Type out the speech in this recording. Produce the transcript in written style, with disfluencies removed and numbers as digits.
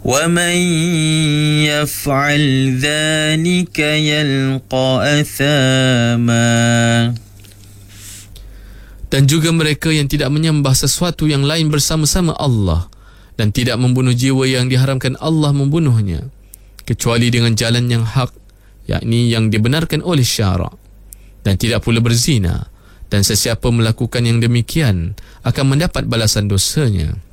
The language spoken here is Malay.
ومن يفعل ذلك يلقى أثاما. Dan juga mereka yang tidak menyembah sesuatu yang lain bersama-sama Allah dan tidak membunuh jiwa yang diharamkan Allah membunuhnya kecuali dengan jalan yang hak, yakni yang dibenarkan oleh syarak, dan tidak pula berzina, dan sesiapa melakukan yang demikian akan mendapat balasan dosanya.